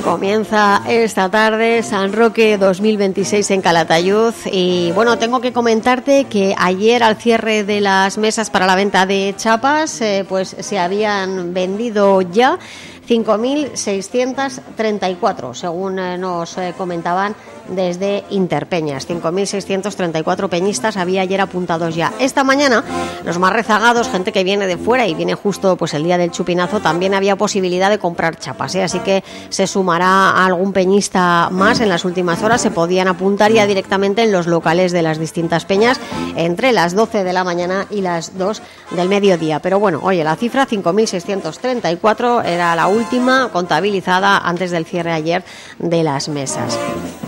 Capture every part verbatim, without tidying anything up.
Comienza esta tarde San Roque dos mil veintiséis en Calatayud y bueno, tengo que comentarte que ayer al cierre de las mesas para la venta de chapas eh, pues se habían vendido ya cinco mil seiscientos treinta y cuatro, según eh, nos eh, comentaban desde Interpeñas. cinco mil seiscientos treinta y cuatro peñistas había ayer apuntados ya. Esta mañana, los más rezagados, gente que viene de fuera y viene justo pues el día del chupinazo, también había posibilidad de comprar chapas, ¿eh? Así que se sumará algún peñista más en las últimas horas. Se podían apuntar ya directamente en los locales de las distintas peñas entre las doce de la mañana y las dos del mediodía. Pero bueno, oye, la cifra cinco mil seiscientos treinta y cuatro era la última contabilizada antes del cierre ayer de las mesas.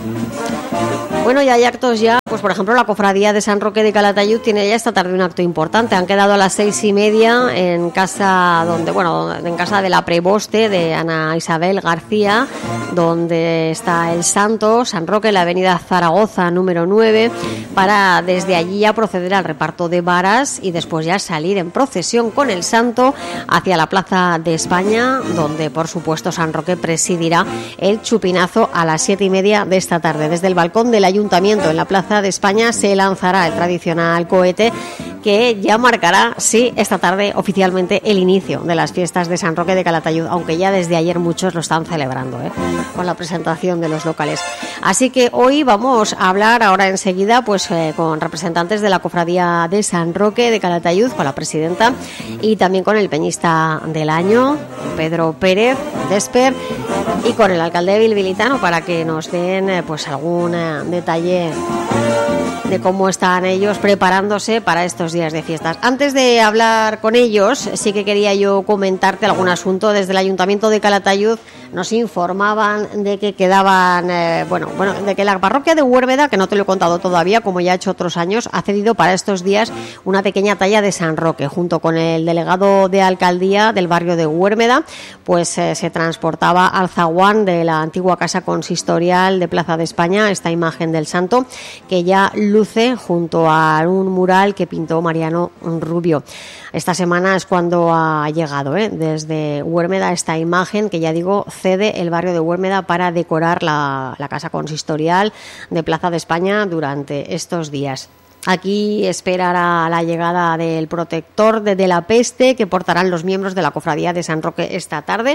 Bueno, ya hay actos ya, pues por ejemplo la Cofradía de San Roque de Calatayud tiene ya esta tarde un acto importante. Han quedado a las seis y media en casa donde, bueno, en casa de la Preboste de Ana Isabel García, donde está el santo, San Roque, en la avenida Zaragoza número nueve, para desde allí ya proceder al reparto de varas y después ya salir en procesión con el santo hacia la Plaza de España, donde por supuesto San Roque presidirá el chupinazo a las siete y media de esta tarde. Desde el balcón del Ayuntamiento en la Plaza de España se lanzará el tradicional cohete que ya marcará, sí, esta tarde oficialmente el inicio de las fiestas de San Roque de Calatayud, aunque ya desde ayer muchos lo están celebrando, ¿eh? Con la presentación de los locales. Así que hoy vamos a hablar ahora enseguida pues eh, con representantes de la Cofradía de San Roque de Calatayud, con la presidenta y también con el peñista del año, Pedro Pérez Desper, y con el alcalde bilbilitano para que nos den eh, pues algún eh, detalle de cómo están ellos preparándose para estos días de fiestas. Antes de hablar con ellos, sí que quería yo comentarte algún asunto. Desde el Ayuntamiento de Calatayud nos informaban de que quedaban, eh, bueno, bueno, de que la parroquia de Huérmeda, que no te lo he contado todavía, como ya ha hecho otros años, ha cedido para estos días una pequeña talla de San Roque, junto con el delegado de alcaldía del barrio de Huérmeda, pues eh, se transportaba al zaguán de la antigua casa consistorial de Plaza de España esta imagen del santo, que ya luce junto a un mural que pintó Mariano Rubio. Esta semana es cuando ha llegado ¿eh? desde Huérmeda esta imagen, que ya digo, cede el barrio de Huérmeda para decorar la, la casa consistorial de Plaza de España durante estos días. Aquí esperará la llegada del protector de, de la peste que portarán los miembros de la Cofradía de San Roque esta tarde.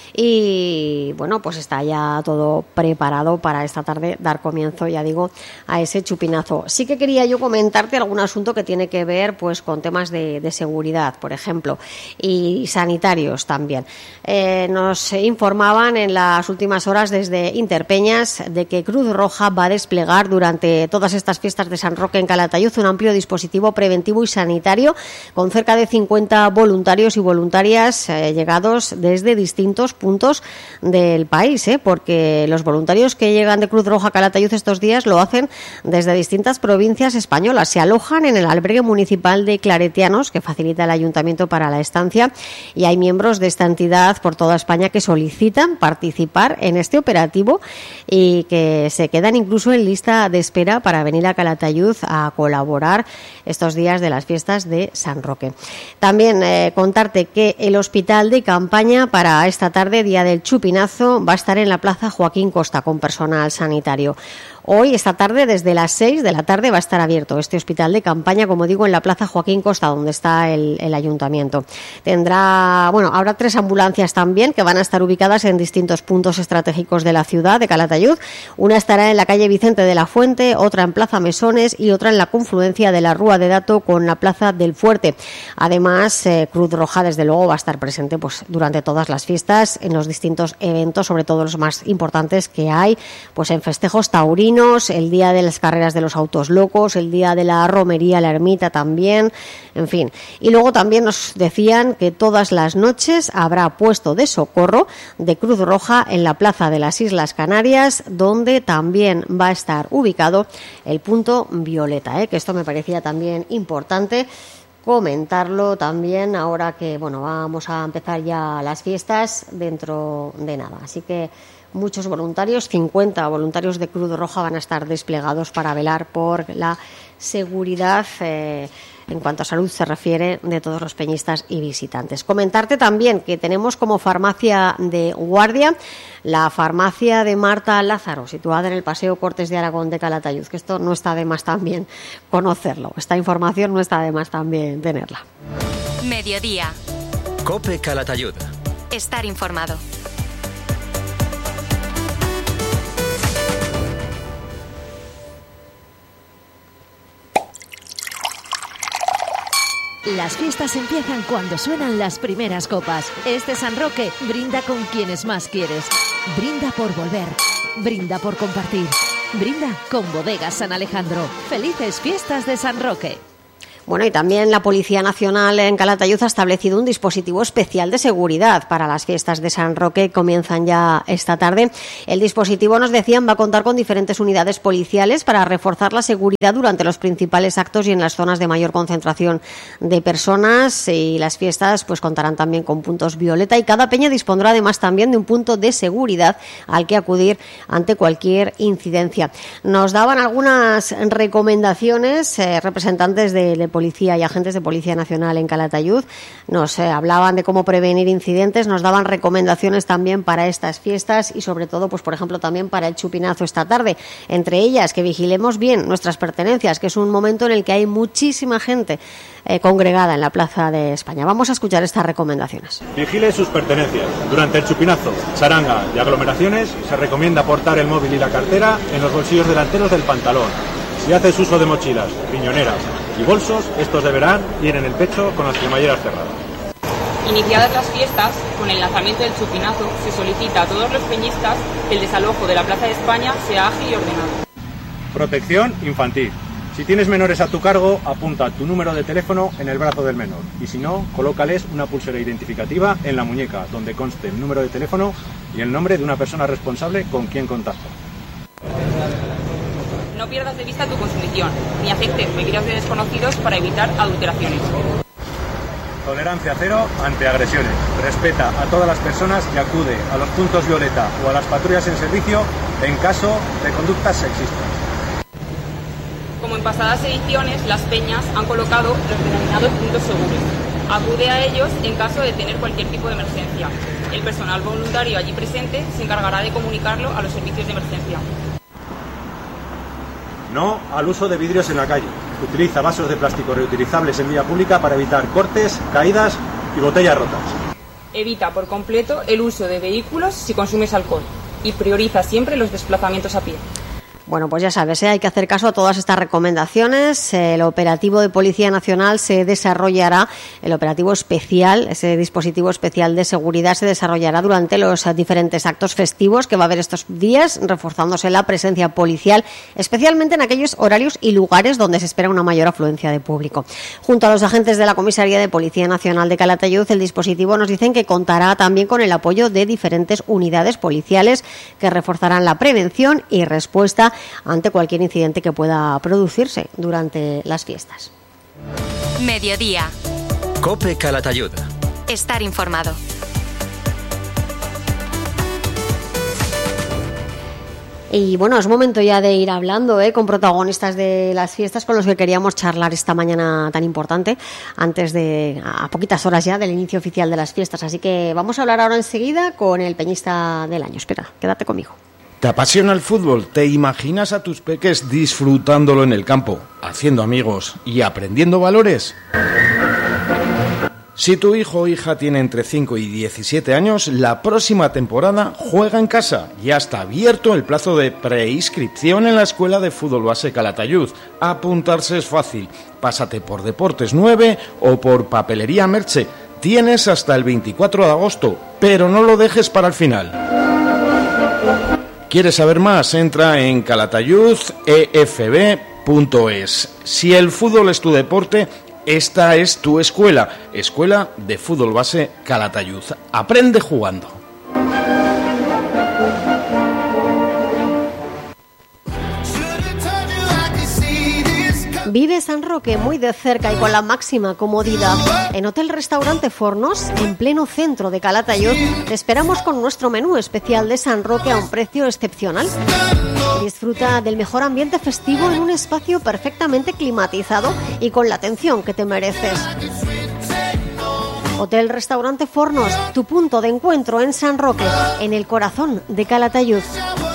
Y bueno, pues está ya todo preparado para esta tarde dar comienzo, ya digo, a ese chupinazo. Sí que quería yo comentarte algún asunto que tiene que ver pues con temas de, de seguridad, por ejemplo, y sanitarios también. Eh, nos informaban en las últimas horas desde Interpeñas de que Cruz Roja va a desplegar durante todas estas fiestas de San Roque en Calatayud un amplio dispositivo preventivo y sanitario con cerca de cincuenta voluntarios y voluntarias eh, llegados desde distintos puntos puntos del país, ¿eh? Porque los voluntarios que llegan de Cruz Roja a Calatayud estos días lo hacen desde distintas provincias españolas. Se alojan en el albergue municipal de Claretianos, que facilita el ayuntamiento para la estancia, y hay miembros de esta entidad por toda España que solicitan participar en este operativo y que se quedan incluso en lista de espera para venir a Calatayud a colaborar estos días de las fiestas de San Roque. También eh, contarte que el hospital de campaña para esta tarde, día del chupinazo, va a estar en la Plaza Joaquín Costa con personal sanitario. Hoy, esta tarde, desde las seis de la tarde va a estar abierto este hospital de campaña, como digo, en la Plaza Joaquín Costa, donde está el, el ayuntamiento. Tendrá, bueno, habrá tres ambulancias también que van a estar ubicadas en distintos puntos estratégicos de la ciudad de Calatayud. Una estará en la calle Vicente de la Fuente, otra en Plaza Mesones y otra en la confluencia de la Rúa de Dato con la Plaza del Fuerte. Además, eh, Cruz Roja, desde luego, va a estar presente pues durante todas las fiestas, en los distintos eventos, sobre todo los más importantes que hay, pues en festejos taurinos, el día de las carreras de los autos locos, el día de la romería, la ermita también, en fin. Y luego también nos decían que todas las noches habrá puesto de socorro de Cruz Roja en la Plaza de las Islas Canarias, donde también va a estar ubicado el punto Violeta, ¿eh? Que esto me parecía también importante comentarlo también ahora que, bueno, vamos a empezar ya las fiestas dentro de nada. Así que muchos voluntarios, cincuenta voluntarios de Cruz Roja van a estar desplegados para velar por la seguridad eh, en cuanto a salud se refiere, de todos los peñistas y visitantes. Comentarte también que tenemos como farmacia de guardia la farmacia de Marta Lázaro, situada en el Paseo Cortes de Aragón de Calatayud, que esto no está de más también conocerlo. Esta información no está de más también tenerla. Mediodía. COPE Calatayud. Estar informado. Las fiestas empiezan cuando suenan las primeras copas. Este San Roque brinda con quienes más quieres. Brinda por volver. Brinda por compartir. Brinda con Bodegas San Alejandro. Felices fiestas de San Roque. Bueno, y también la Policía Nacional en Calatayud ha establecido un dispositivo especial de seguridad para las fiestas de San Roque que comienzan ya esta tarde. El dispositivo, nos decían, va a contar con diferentes unidades policiales para reforzar la seguridad durante los principales actos y en las zonas de mayor concentración de personas. Y las fiestas pues contarán también con puntos violeta y cada peña dispondrá además también de un punto de seguridad al que acudir ante cualquier incidencia. Nos daban algunas recomendaciones eh, representantes de Policía y agentes de Policía Nacional en Calatayud. Nos eh, hablaban de cómo prevenir incidentes, nos daban recomendaciones también para estas fiestas y sobre todo, pues por ejemplo, también para el chupinazo esta tarde. Entre ellas, que vigilemos bien nuestras pertenencias, que es un momento en el que hay muchísima gente eh, congregada en la Plaza de España. Vamos a escuchar estas recomendaciones. Vigile sus pertenencias. Durante el chupinazo, charanga y aglomeraciones se recomienda portar el móvil y la cartera en los bolsillos delanteros del pantalón. Si haces uso de mochilas, piñoneras y bolsos, estos deberán ir en el pecho con las cremalleras cerradas. Iniciadas las fiestas, con el lanzamiento del chupinazo, se solicita a todos los peñistas que el desalojo de la Plaza de España sea ágil y ordenado. Protección infantil. Si tienes menores a tu cargo, apunta tu número de teléfono en el brazo del menor. Y si no, colócales una pulsera identificativa en la muñeca, donde conste el número de teléfono y el nombre de una persona responsable con quien contacta. No pierdas de vista tu consumición, ni aceptes bebidas de desconocidos para evitar adulteraciones. Tolerancia cero ante agresiones. Respeta a todas las personas y acude a los puntos violeta o a las patrullas en servicio en caso de conductas sexistas. Como en pasadas ediciones, las peñas han colocado los denominados puntos seguros. Acude a ellos en caso de tener cualquier tipo de emergencia. El personal voluntario allí presente se encargará de comunicarlo a los servicios de emergencia. No al uso de vidrios en la calle. Utiliza vasos de plástico reutilizables en vía pública para evitar cortes, caídas y botellas rotas. Evita por completo el uso de vehículos si consumes alcohol y prioriza siempre los desplazamientos a pie. Bueno, pues ya sabes, ¿eh? Hay que hacer caso a todas estas recomendaciones. El operativo de Policía Nacional se desarrollará, el operativo especial, ese dispositivo especial de seguridad se desarrollará durante los diferentes actos festivos que va a haber estos días, reforzándose la presencia policial, especialmente en aquellos horarios y lugares donde se espera una mayor afluencia de público. Junto a los agentes de la Comisaría de Policía Nacional de Calatayud, el dispositivo nos dicen que contará también con el apoyo de diferentes unidades policiales que reforzarán la prevención y respuesta ante cualquier incidente que pueda producirse durante las fiestas. Mediodía. COPE Calatayud. Estar informado. Y bueno, es momento ya de ir hablando ¿eh? con protagonistas de las fiestas con los que queríamos charlar esta mañana tan importante, antes de, a poquitas horas ya del inicio oficial de las fiestas. Así que vamos a hablar ahora enseguida con el peñista del año. Espera, quédate conmigo. ¿Te apasiona el fútbol? ¿Te imaginas a tus peques disfrutándolo en el campo, haciendo amigos y aprendiendo valores? Si tu hijo o hija tiene entre cinco y diecisiete años, la próxima temporada juega en casa. Ya está abierto el plazo de preinscripción en la Escuela de Fútbol Base Calatayud. Apuntarse es fácil. Pásate por Deportes nueve o por Papelería Merche. Tienes hasta el veinticuatro de agosto, pero no lo dejes para el final. ¿Quieres saber más? Entra en calatayud e f b punto es. Si el fútbol es tu deporte, esta es tu escuela. Escuela de Fútbol Base Calatayud. Aprende jugando. Vive San Roque muy de cerca y con la máxima comodidad. En Hotel Restaurante Fornos, en pleno centro de Calatayud, te esperamos con nuestro menú especial de San Roque a un precio excepcional. Disfruta del mejor ambiente festivo en un espacio perfectamente climatizado y con la atención que te mereces. Hotel Restaurante Fornos, tu punto de encuentro en San Roque, en el corazón de Calatayud.